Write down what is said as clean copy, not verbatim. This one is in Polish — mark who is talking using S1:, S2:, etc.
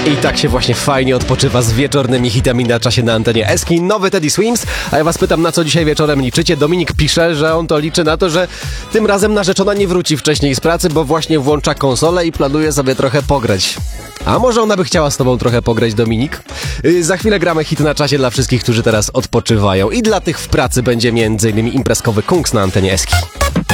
S1: I tak się właśnie fajnie odpoczywa z wieczornymi hitami na czasie na antenie Eski. Nowy Teddy Swims. A ja was pytam, na co dzisiaj wieczorem liczycie? Dominik pisze, że on to liczy na to, że tym razem narzeczona nie wróci wcześniej z pracy, bo właśnie włącza konsolę i planuje sobie trochę pograć. A może ona by chciała z tobą trochę pograć, Dominik? Za chwilę gramy hit na czasie dla wszystkich, którzy teraz odpoczywają. I dla tych w pracy będzie m.in. imprezkowy Kungs na antenie Eski.